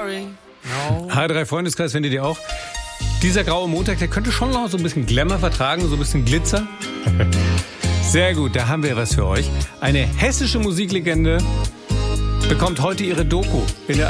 H3 Freundeskreis, findet ihr auch? Dieser graue Montag, der könnte schon noch so ein bisschen Glamour vertragen, so ein bisschen Glitzer. Sehr gut, da haben wir was für euch. Eine hessische Musiklegende bekommt heute ihre Doku in der